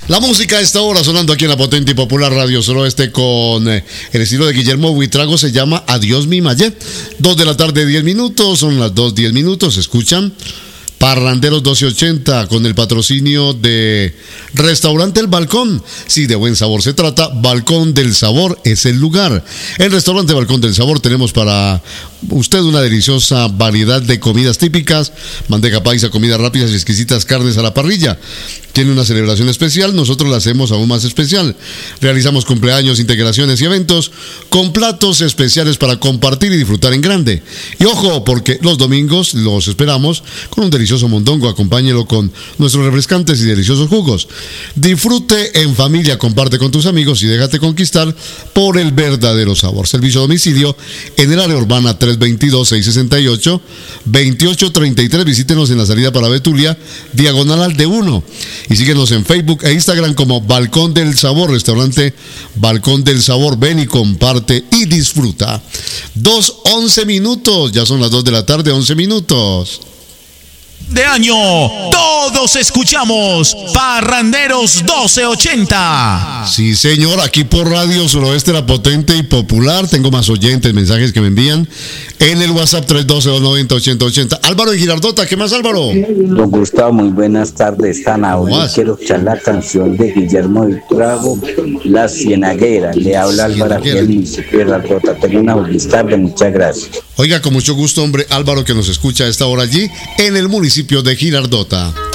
La música a esta hora sonando aquí en la potente y popular Radio Suroeste con el estilo de Guillermo Buitrago se llama Adiós mi Mayé. 2 de la tarde, 10 minutos, son las 2:10 minutos, escuchan Parranderos 1280 con el patrocinio de Restaurante El Balcón. Si de buen sabor se trata, Balcón del Sabor es el lugar. En Restaurante Balcón del Sabor tenemos para usted una deliciosa variedad de comidas típicas, bandeja paisa, comidas rápidas y exquisitas carnes a la parrilla. Tiene una celebración especial, nosotros la hacemos aún más especial. Realizamos cumpleaños, integraciones y eventos con platos especiales para compartir y disfrutar en grande. Y ojo, porque los domingos los esperamos con un delicioso mondongo, acompáñelo con nuestros refrescantes y deliciosos jugos. Disfrute en familia, comparte con tus amigos y déjate conquistar por el verdadero sabor. Servicio a domicilio en el área urbana 322-668-2833. Visítenos en la salida para Betulia, diagonal al D1. Y síguenos en Facebook e Instagram como Balcón del Sabor, restaurante Balcón del Sabor. Ven y comparte y disfruta. 2:11 minutos, ya son las 2 de la tarde, 11 minutos. De año, todos escuchamos Parranderos 1280. Sí, señor, aquí por Radio Suroeste, la potente y popular. Tengo más oyentes, mensajes que me envían en el WhatsApp 312-290-8080. Álvaro y Girardota, ¿qué más, Álvaro? Don Gustavo, muy buenas tardes. Hoy quiero escuchar la canción de Guillermo Buitrago, La Cienaguera. Le habla Álvaro aquí del municipio de La Rota. Tengo una feliz tarde, muchas gracias. Oiga, con mucho gusto, hombre, Álvaro, que nos escucha a esta hora allí en el municipio de Girardota.